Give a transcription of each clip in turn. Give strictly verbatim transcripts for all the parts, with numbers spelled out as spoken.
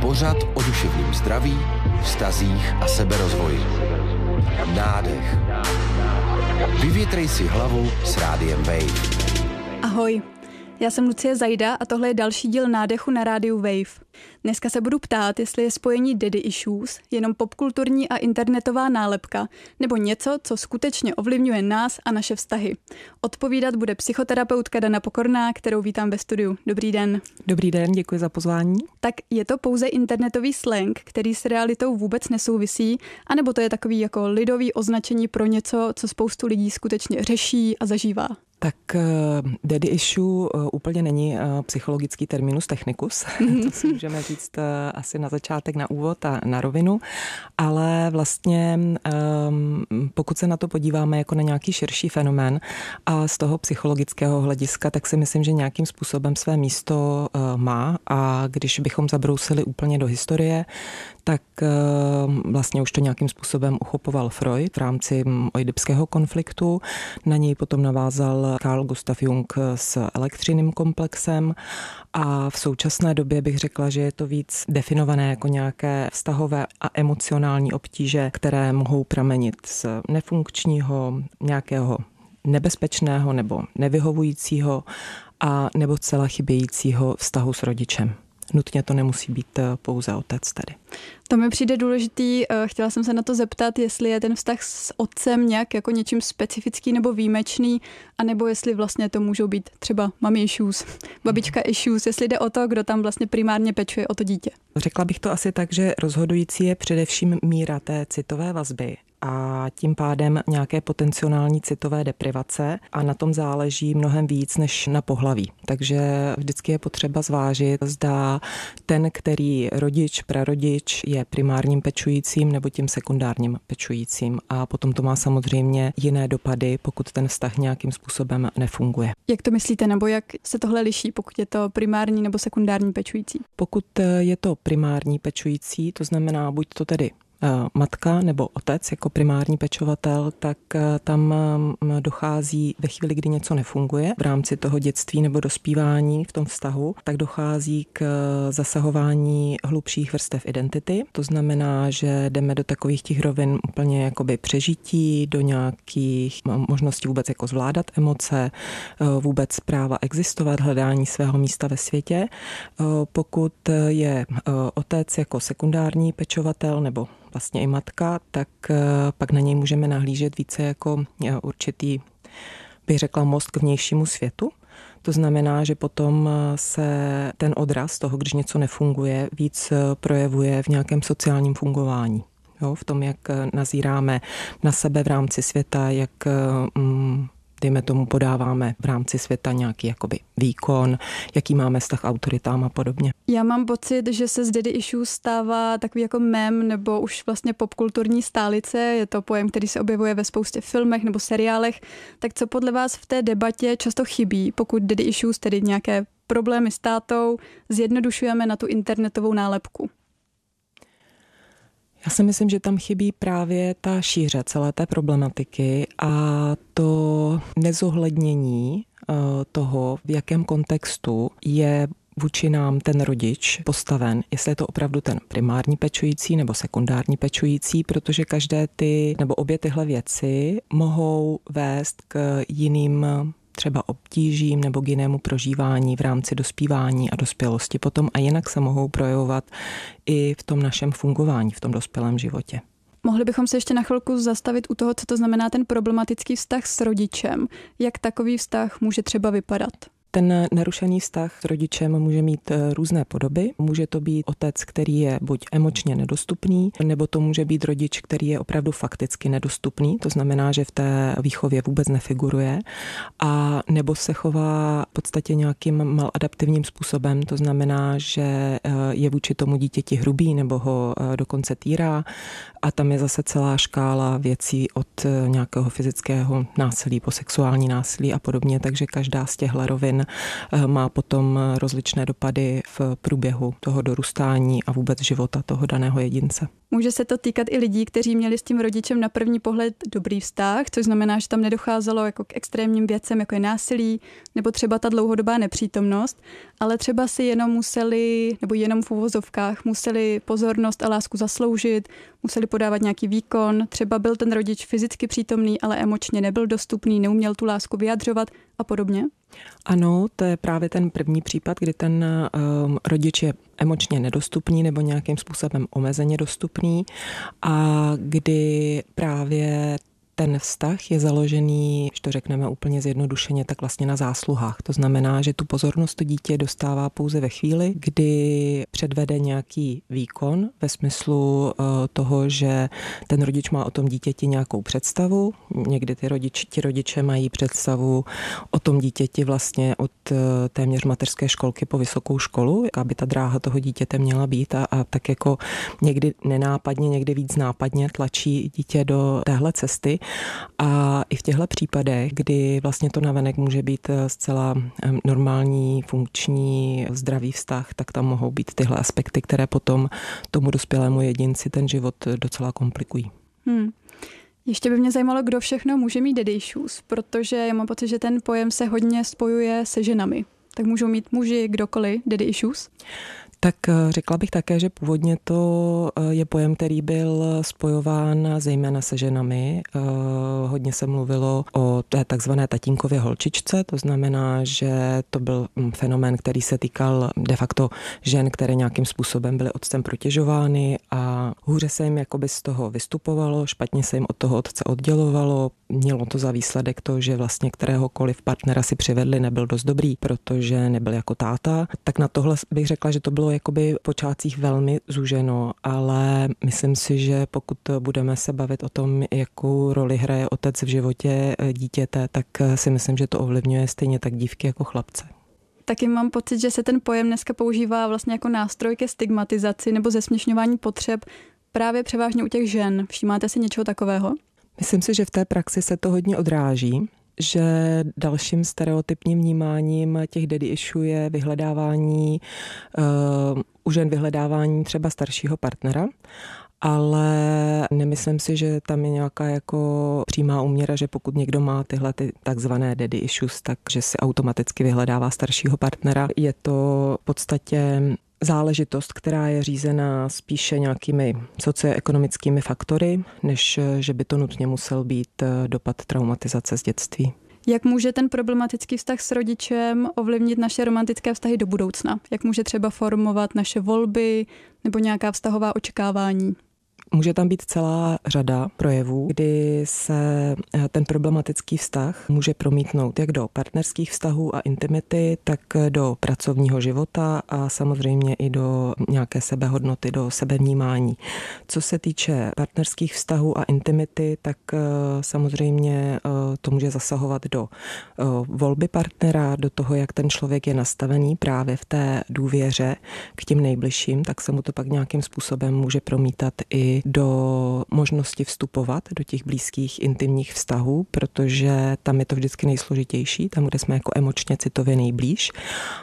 Pořad o duševním zdraví, vztazích a seberozvoji. Nádech. Vyvětrej si hlavu s rádiem Wave. Ahoj, já jsem Lucie Zajda a tohle je další díl Nádechu na rádiu Wave. Dneska se budu ptát, jestli je spojení daddy issues jenom popkulturní a internetová nálepka, nebo něco, co skutečně ovlivňuje nás a naše vztahy. Odpovídat bude psychoterapeutka Dana Pokorná, kterou vítám ve studiu. Dobrý den. Dobrý den, děkuji za pozvání. Tak je to pouze internetový slang, který s realitou vůbec nesouvisí, anebo to je takový jako lidový označení pro něco, co spoustu lidí skutečně řeší a zažívá? Tak uh, daddy issue uh, úplně není uh, psychologický terminus technicus, to si můžeme říct uh, asi na začátek, na úvod a na rovinu, ale vlastně um, pokud se na to podíváme jako na nějaký širší fenomén a z toho psychologického hlediska, tak si myslím, že nějakým způsobem své místo uh, má, a když bychom zabrousili úplně do historie, tak uh, vlastně už to nějakým způsobem uchopoval Freud v rámci oidipského konfliktu, na něj potom navázal Carl Gustav Jung s elektřinným komplexem a v současné době bych řekla, že je to víc definované jako nějaké vztahové a emocionální obtíže, které mohou pramenit z nefunkčního, nějakého nebezpečného nebo nevyhovujícího a nebo zcela chybějícího vztahu s rodičem. Nutně to nemusí být pouze otec tady. To mi přijde důležitý. Chtěla jsem se na to zeptat, jestli je ten vztah s otcem nějak jako něčím specifický nebo výjimečný, anebo jestli vlastně to můžou být třeba mommy issues, babička issues, jestli jde o to, kdo tam vlastně primárně pečuje o to dítě. Řekla bych to asi tak, že rozhodující je především míra té citové vazby a tím pádem nějaké potenciální citové deprivace a na tom záleží mnohem víc než na pohlaví. Takže vždycky je potřeba zvážit, zda ten, který rodič, prarodič je primárním pečujícím nebo tím sekundárním pečujícím, a potom to má samozřejmě jiné dopady, pokud ten vztah nějakým způsobem nefunguje. Jak to myslíte, nebo jak se tohle liší, pokud je to primární nebo sekundární pečující? Pokud je to primární pečující, to znamená buď to tedy matka nebo otec jako primární pečovatel, tak tam dochází ve chvíli, kdy něco nefunguje v rámci toho dětství nebo dospívání v tom vztahu, tak dochází k zasahování hlubších vrstev identity. To znamená, že jdeme do takových těch rovin úplně jakoby přežití, do nějakých možností vůbec jako zvládat emoce, vůbec práva existovat, hledání svého místa ve světě. Pokud je otec jako sekundární pečovatel nebo vlastně i matka, tak pak na něj můžeme nahlížet více jako určitý, bych řekla, most k vnějšímu světu. To znamená, že potom se ten odraz toho, když něco nefunguje, víc projevuje v nějakém sociálním fungování. Jo, v tom, jak nazíráme na sebe v rámci světa, jak mm, dejme tomu podáváme v rámci světa nějaký jakoby výkon, jaký máme vztah autoritám a podobně. Já mám pocit, že se z daddy issues stává takový jako mem nebo už vlastně popkulturní stálice. Je to pojem, který se objevuje ve spoustě filmech nebo seriálech. Tak co podle vás v té debatě často chybí, pokud daddy issues, tedy nějaké problémy s tátou, zjednodušujeme na tu internetovou nálepku? Já si myslím, že tam chybí právě ta šíře celé té problematiky a to nezohlednění toho, v jakém kontextu je vůči nám ten rodič postaven, jestli je to opravdu ten primární pečující nebo sekundární pečující, protože každé ty nebo obě tyhle věci mohou vést k jiným třeba obtížím nebo k jinému prožívání v rámci dospívání a dospělosti potom, a jinak se mohou projevovat i v tom našem fungování, v tom dospělém životě. Mohli bychom se ještě na chvilku zastavit u toho, co to znamená ten problematický vztah s rodičem. Jak takový vztah může třeba vypadat? Ten narušený vztah s rodičem může mít různé podoby. Může to být otec, který je buď emočně nedostupný, nebo to může být rodič, který je opravdu fakticky nedostupný, to znamená, že v té výchově vůbec nefiguruje, a nebo se chová v podstatě nějakým maladaptivním způsobem, to znamená, že je vůči tomu dítěti hrubý nebo ho dokonce týrá, a tam je zase celá škála věcí od nějakého fyzického násilí po sexuální násilí a podobně, takže každá z těchto rovin potravin, má potom rozličné dopady v průběhu toho dorůstání a vůbec života toho daného jedince. Může se to týkat i lidí, kteří měli s tím rodičem na první pohled dobrý vztah, což znamená, že tam nedocházelo jako k extrémním věcem, jako je násilí, nebo třeba ta dlouhodobá nepřítomnost, ale třeba si jenom museli, nebo jenom v uvozovkách, museli pozornost a lásku zasloužit, museli podávat nějaký výkon, třeba byl ten rodič fyzicky přítomný, ale emočně nebyl dostupný, neuměl tu lásku vyjadřovat a podobně? Ano, to je právě ten první případ, kdy ten um, rodič je emočně nedostupný nebo nějakým způsobem omezeně dostupný a kdy právě ten vztah je založený, když to řekneme úplně zjednodušeně, tak vlastně na zásluhách. To znamená, že tu pozornost to dítě dostává pouze ve chvíli, kdy předvede nějaký výkon ve smyslu toho, že ten rodič má o tom dítěti nějakou představu. Někdy ty rodič, ti rodiče mají představu o tom dítěti vlastně od téměř mateřské školky po vysokou školu, jaká by ta dráha toho dítěte měla být a, a tak jako někdy nenápadně, někdy víc nápadně tlačí dítě do téhle cesty. A i v těchto případech, kdy vlastně to navenek může být zcela normální, funkční, zdravý vztah, tak tam mohou být tyhle aspekty, které potom tomu dospělému jedinci ten život docela komplikují. Hmm. Ještě by mě zajímalo, kdo všechno může mít daddy issues, protože já mám pocit, že ten pojem se hodně spojuje se ženami. Tak můžou mít muži kdokoliv daddy issues? Tak řekla bych také, že původně to je pojem, který byl spojován zejména se ženami. Hodně se mluvilo o té takzvané tatínkově holčičce, to znamená, že to byl fenomén, který se týkal de facto žen, které nějakým způsobem byly otcem protěžovány a hůře se jim jakoby z toho vystupovalo, špatně se jim od toho otce oddělovalo. Mělo to za výsledek to, že vlastně kteréhokoliv partnera si přivedli, nebyl dost dobrý, protože nebyl jako táta. Tak na tohle bych řekla, že to bylo jakoby v počátcích velmi zúženo, ale myslím si, že pokud budeme se bavit o tom, jakou roli hraje otec v životě dítěte, tak si myslím, že to ovlivňuje stejně tak dívky jako chlapce. Taky mám pocit, že se ten pojem dneska používá vlastně jako nástroj ke stigmatizaci nebo zesměšňování potřeb právě převážně u těch žen. Všímáte si něčeho takového? Myslím si, že v té praxi se to hodně odráží, že dalším stereotypním vnímáním těch daddy issue je vyhledávání, uh, u žen vyhledávání třeba staršího partnera, ale nemyslím si, že tam je nějaká jako přímá úměra, že pokud někdo má tyhle ty takzvané daddy issues, takže si automaticky vyhledává staršího partnera. Je to v podstatě záležitost, která je řízená spíše nějakými socioekonomickými faktory, než že by to nutně musel být dopad traumatizace z dětství. Jak může ten problematický vztah s rodičem ovlivnit naše romantické vztahy do budoucna? Jak může třeba formovat naše volby nebo nějaká vztahová očekávání? Může tam být celá řada projevů, kdy se ten problematický vztah může promítnout jak do partnerských vztahů a intimity, tak do pracovního života a samozřejmě i do nějaké sebehodnoty, do sebevnímání. Co se týče partnerských vztahů a intimity, tak samozřejmě to může zasahovat do volby partnera, do toho, jak ten člověk je nastavený právě v té důvěře k těm nejbližším, tak se mu to pak nějakým způsobem může promítat i do možnosti vstupovat do těch blízkých intimních vztahů, protože tam je to vždycky nejsložitější, tam, kde jsme jako emočně citově nejblíž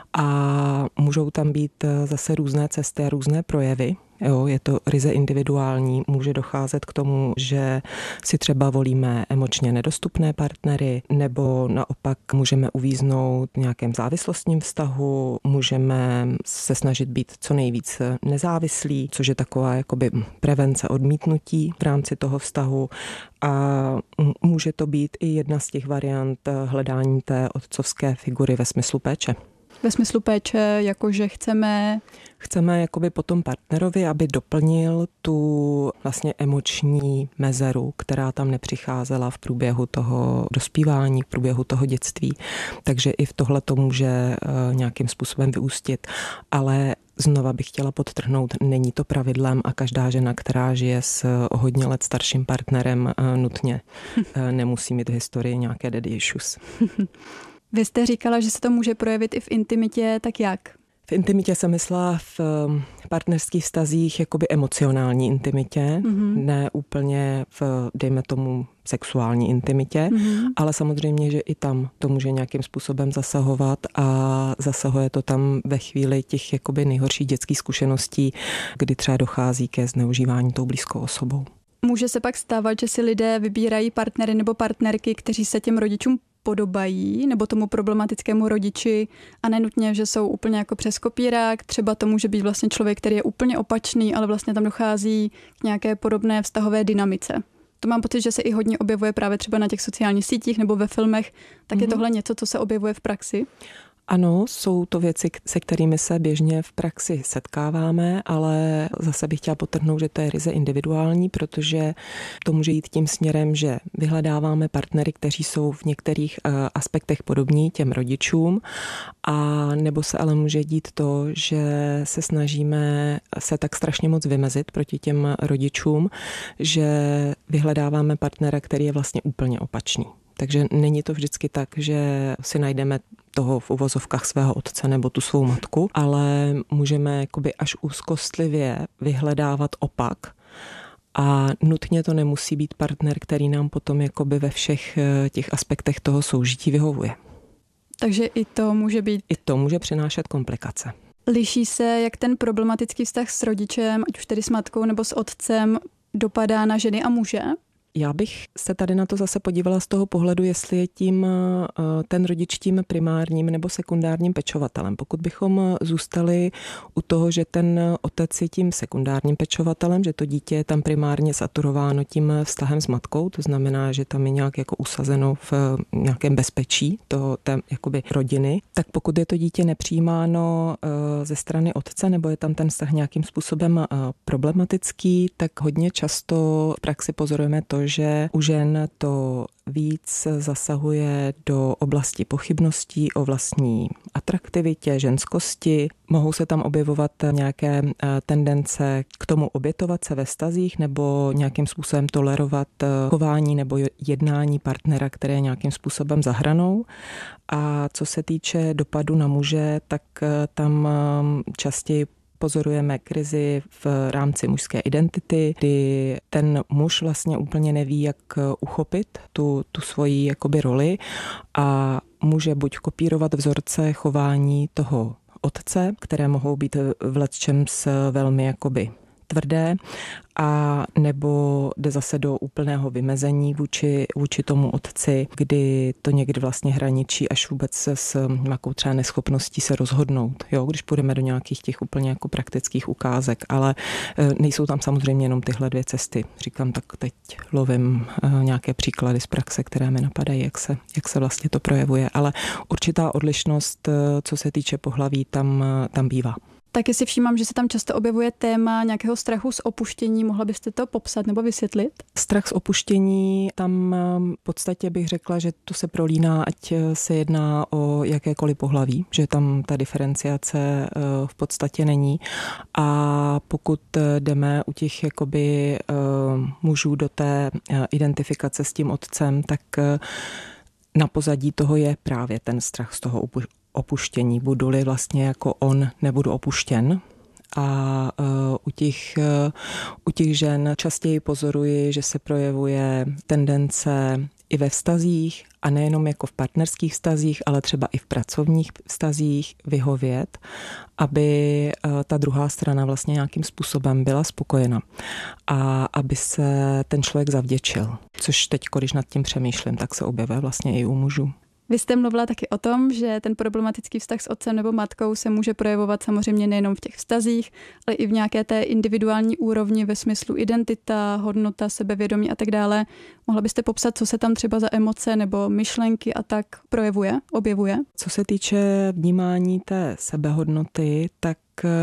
a můžou tam být zase různé cesty a různé projevy. Jo, je to ryze individuální, může docházet k tomu, že si třeba volíme emočně nedostupné partnery, nebo naopak můžeme uvíznout v nějakém závislostním vztahu, můžeme se snažit být co nejvíc nezávislí, což je taková jakoby prevence odmítnutí v rámci toho vztahu a může to být i jedna z těch variant hledání té otcovské figury ve smyslu péče. Ve smyslu péče, jakože chceme... Chceme jakoby po tom partnerovi, aby doplnil tu vlastně emoční mezeru, která tam nepřicházela v průběhu toho dospívání, v průběhu toho dětství. Takže i v tohle to může nějakým způsobem vyústit. Ale znova bych chtěla podtrhnout, není to pravidlem a každá žena, která žije s o hodně let starším partnerem, nutně nemusí mít v historii nějaké daddy issues. Vy jste říkala, že se to může projevit i v intimitě, tak jak? V intimitě jsem myslela v partnerských vztazích jakoby emocionální intimitě, mm-hmm. ne úplně v, dejme tomu, sexuální intimitě, mm-hmm. ale samozřejmě, že i tam to může nějakým způsobem zasahovat a zasahuje to tam ve chvíli těch jakoby nejhorších dětských zkušeností, kdy třeba dochází ke zneužívání tou blízkou osobou. Může se pak stávat, že si lidé vybírají partnery nebo partnerky, kteří se těm rodičům podobají, nebo tomu problematickému rodiči a nenutně, že jsou úplně jako přes kopírák. Třeba to může být vlastně člověk, který je úplně opačný, ale vlastně tam dochází k nějaké podobné vztahové dynamice. To mám pocit, že se i hodně objevuje právě třeba na těch sociálních sítích nebo ve filmech. Tak mm-hmm. je tohle něco, co se objevuje v praxi? Ano, jsou to věci, se kterými se běžně v praxi setkáváme, ale zase bych chtěla podtrhnout, že to je ryze individuální, protože to může jít tím směrem, že vyhledáváme partnery, kteří jsou v některých aspektech podobní těm rodičům, a nebo se ale může dít to, že se snažíme se tak strašně moc vymezit proti těm rodičům, že vyhledáváme partnera, který je vlastně úplně opačný. Takže není to vždycky tak, že si najdeme toho v uvozovkách svého otce nebo tu svou matku, ale můžeme jakoby až úzkostlivě vyhledávat opak a nutně to nemusí být partner, který nám potom jakoby ve všech těch aspektech toho soužití vyhovuje. Takže i to může být... I to může přinášet komplikace. Liší se, jak ten problematický vztah s rodičem, ať už tedy s matkou nebo s otcem, dopadá na ženy a muže? Já bych se tady na to zase podívala z toho pohledu, jestli je tím ten rodič tím primárním nebo sekundárním pečovatelem. Pokud bychom zůstali u toho, že ten otec je tím sekundárním pečovatelem, že to dítě je tam primárně saturováno tím vztahem s matkou, to znamená, že tam je nějak jako usazeno v nějakém bezpečí toho té jakoby rodiny, tak pokud je to dítě nepřijímáno ze strany otce nebo je tam ten vztah nějakým způsobem problematický, tak hodně často v praxi pozorujeme to, že u žen to víc zasahuje do oblasti pochybností o vlastní atraktivitě, ženskosti. Mohou se tam objevovat nějaké tendence k tomu obětovat se ve vztazích nebo nějakým způsobem tolerovat chování nebo jednání partnera, které je nějakým způsobem za hranou. A co se týče dopadu na muže, tak tam častěji pozorujeme krizi v rámci mužské identity, kdy ten muž vlastně úplně neví, jak uchopit tu, tu svoji jakoby roli a může buď kopírovat vzorce chování toho otce, které mohou být v lecčems velmi jakoby tvrdé, a nebo jde zase do úplného vymezení vůči, vůči tomu otci, kdy to někdy vlastně hraničí až vůbec s nějakou třeba neschopností se rozhodnout, jo, když půjdeme do nějakých těch úplně jako praktických ukázek, ale nejsou tam samozřejmě jenom tyhle dvě cesty. Říkám, tak teď lovím nějaké příklady z praxe, které mi napadají, jak se, jak se vlastně to projevuje, ale určitá odlišnost, co se týče pohlaví, tam, tam bývá. Taky si všímám, že se tam často objevuje téma nějakého strachu z opuštění. Mohla byste to popsat nebo vysvětlit? Strach z opuštění, tam v podstatě bych řekla, že to se prolíná, ať se jedná o jakékoliv pohlaví, že tam ta diferenciace v podstatě není. A pokud jdeme u těch jakoby mužů do té identifikace s tím otcem, tak na pozadí toho je právě ten strach z toho opuštění. Budu-li vlastně jako on, nebudu opuštěn. A uh, u, těch, uh, u těch žen častěji pozoruji, že se projevuje tendence i ve vztazích, a nejenom jako v partnerských vztazích, ale třeba i v pracovních vztazích vyhovět, aby uh, ta druhá strana vlastně nějakým způsobem byla spokojena a aby se ten člověk zavděčil. Což teď, když nad tím přemýšlím, tak se objevuje vlastně i u mužů. Vy jste mluvila taky o tom, že ten problematický vztah s otcem nebo matkou se může projevovat samozřejmě nejenom v těch vztazích, ale i v nějaké té individuální úrovni ve smyslu identita, hodnota, sebevědomí a tak dále. Mohla byste popsat, co se tam třeba za emoce nebo myšlenky a tak projevuje, objevuje? Co se týče vnímání té sebehodnoty, tak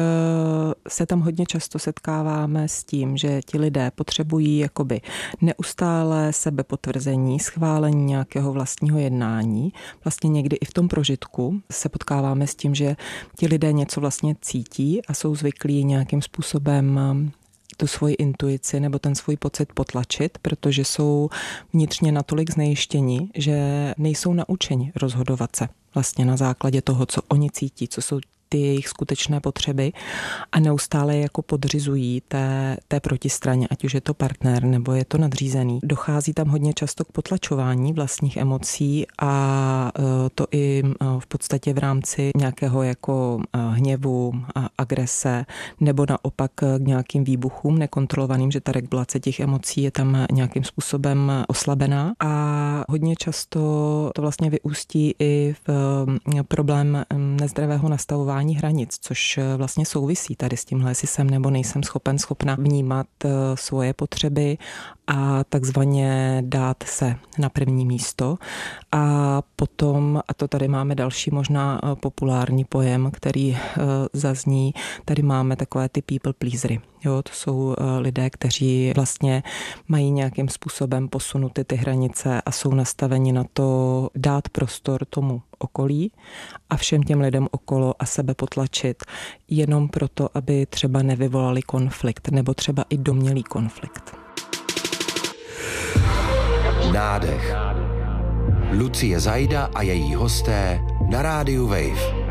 se tam hodně často setkáváme s tím, že ti lidé potřebují jakoby neustále sebepotvrzení, schválení nějakého vlastního jednání. Vlastně někdy i v tom prožitku se potkáváme s tím, že ti lidé něco vlastně cítí a jsou zvyklí nějakým způsobem tu svoji intuici nebo ten svůj pocit potlačit, protože jsou vnitřně natolik znejištěni, že nejsou naučeni rozhodovat se vlastně na základě toho, co oni cítí, co jsou ty jejich skutečné potřeby a neustále je jako podřizují té, té protistraně, ať už je to partner nebo je to nadřízený. Dochází tam hodně často k potlačování vlastních emocí a to i v podstatě v rámci nějakého jako hněvu, agrese nebo naopak k nějakým výbuchům nekontrolovaným, že ta regulace těch emocí je tam nějakým způsobem oslabená a hodně často to vlastně vyústí i v problém nezdravého nastavování hranic, což vlastně souvisí tady s tímhle, jestli jsem nebo nejsem schopen, schopna vnímat svoje potřeby a takzvaně dát se na první místo. A potom, a to tady máme další možná populární pojem, který zazní, tady máme takové ty people pleasery. Jo, to jsou lidé, kteří vlastně mají nějakým způsobem posunuty ty hranice a jsou nastaveni na to dát prostor tomu okolí a všem těm lidem okolo a sebe potlačit jenom proto, aby třeba nevyvolali konflikt nebo třeba i domnělý konflikt. Nádech. Lucie Zajda a její hosté na rádiu Wave.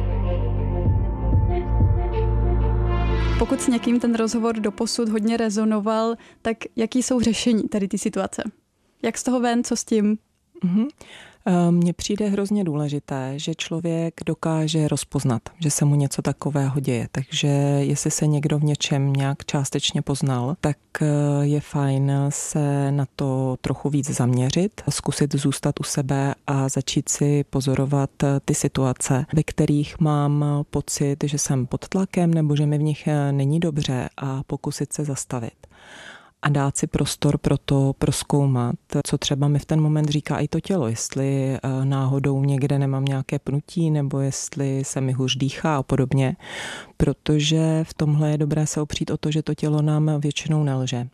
Pokud s někým ten rozhovor doposud hodně rezonoval, tak jaký jsou řešení tady ty situace? Jak z toho ven, co s tím? Mm-hmm. Mně přijde hrozně důležité, že člověk dokáže rozpoznat, že se mu něco takového děje. Takže jestli se někdo v něčem nějak částečně poznal, tak je fajn se na to trochu víc zaměřit, zkusit zůstat u sebe a začít si pozorovat ty situace, ve kterých mám pocit, že jsem pod tlakem nebo že mi v nich není dobře a pokusit se zastavit. A dát si prostor pro to prozkoumat, co třeba mi v ten moment říká i to tělo, jestli náhodou někde nemám nějaké pnutí nebo jestli se mi hůř dýchá a podobně, protože v tomhle je dobré se opřít o to, že to tělo nám většinou nelže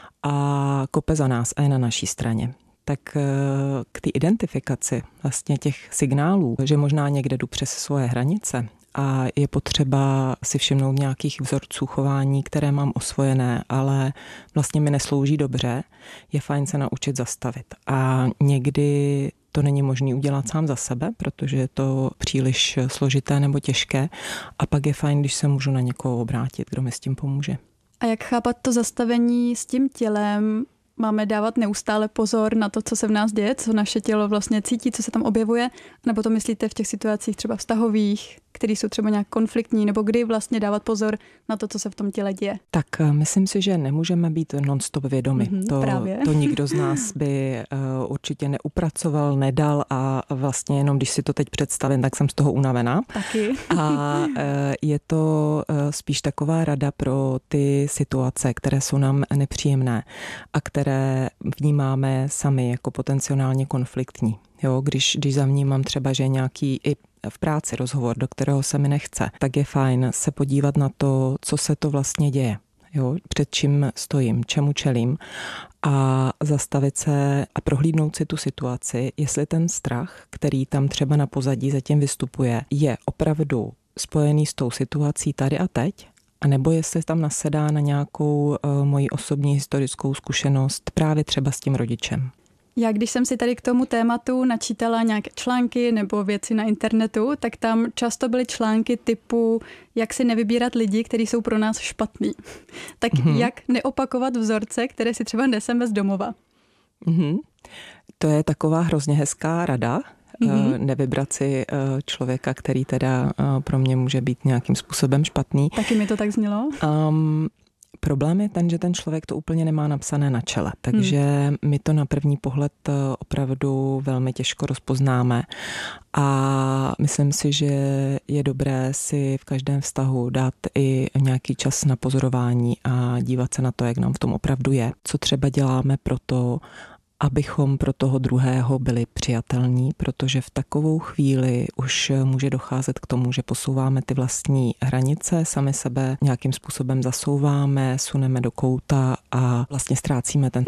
a kope za nás a je na naší straně. Tak k té identifikaci vlastně těch signálů, že možná někde jdu přes svoje hranice, a je potřeba si všimnout nějakých vzorců chování, které mám osvojené, ale vlastně mi neslouží dobře, je fajn se naučit zastavit. A někdy to není možné udělat sám za sebe, protože je to příliš složité nebo těžké. A pak je fajn, když se můžu na někoho obrátit, kdo mi s tím pomůže. A jak chápat to zastavení s tím tělem? Máme dávat neustále pozor na to, co se v nás děje, co naše tělo vlastně cítí, co se tam objevuje, nebo to myslíte v těch situacích třeba vztahových, které jsou třeba nějak konfliktní, nebo kdy vlastně dávat pozor na to, co se v tom těle děje? Tak myslím si, že nemůžeme být non-stop vědomi. Mm-hmm, to, právě. to nikdo z nás by uh, určitě neupracoval, nedal a vlastně jenom když si to teď představím, tak jsem z toho unavená. Taky. A uh, je to uh, spíš taková rada pro ty situace, které jsou nám nepříjemné a které vnímáme sami jako potenciálně konfliktní. Jo, když, když zavnímám třeba, že nějaký i v práci rozhovor, do kterého se mi nechce, tak je fajn se podívat na to, co se to vlastně děje. Jo, před čím stojím, čemu čelím a zastavit se a prohlídnout si tu situaci, jestli ten strach, který tam třeba na pozadí zatím vystupuje, je opravdu spojený s tou situací tady a teď, a nebo jestli tam nasedá na nějakou uh, moji osobní historickou zkušenost právě třeba s tím rodičem. Já když jsem si tady k tomu tématu načítala nějaké články nebo věci na internetu, tak tam často byly články typu, jak si nevybírat lidi, kteří jsou pro nás špatní. Tak mm-hmm. jak neopakovat vzorce, které si třeba neseme z domova. Mm-hmm. To je taková hrozně hezká rada. Mm-hmm. Nevybrat si člověka, který teda pro mě může být nějakým způsobem špatný. Taky mi to tak znělo. Um, Problém je ten, že ten člověk to úplně nemá napsané na čele, takže hmm. my to na první pohled opravdu velmi těžko rozpoznáme a myslím si, že je dobré si v každém vztahu dát i nějaký čas na pozorování a dívat se na to, jak nám v tom opravdu je. Co třeba děláme pro to, abychom pro toho druhého byli přijatelní, protože v takovou chvíli už může docházet k tomu, že posouváme ty vlastní hranice, sami sebe nějakým způsobem zasouváme, suneme do kouta a vlastně ztrácíme ten